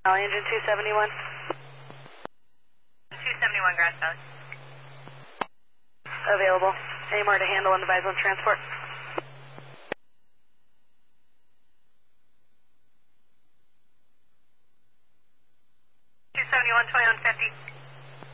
Engine 271. 271 Grass Valley. Available. Any more to handle in the Bison transport? 271, 2150.